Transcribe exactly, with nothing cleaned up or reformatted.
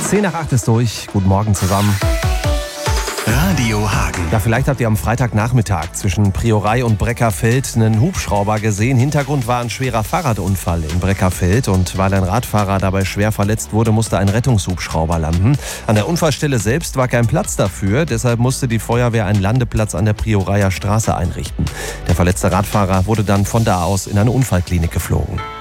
zehn nach acht ist durch. Guten Morgen zusammen. Radio Hagen. Ja, vielleicht habt ihr am Freitagnachmittag zwischen Priorei und Breckerfeld einen Hubschrauber gesehen. Hintergrund war ein schwerer Fahrradunfall in Breckerfeld. Und weil ein Radfahrer dabei schwer verletzt wurde, musste ein Rettungshubschrauber landen. An der Unfallstelle selbst war kein Platz dafür. Deshalb musste die Feuerwehr einen Landeplatz an der Prioreier Straße einrichten. Der verletzte Radfahrer wurde dann von da aus in eine Unfallklinik geflogen.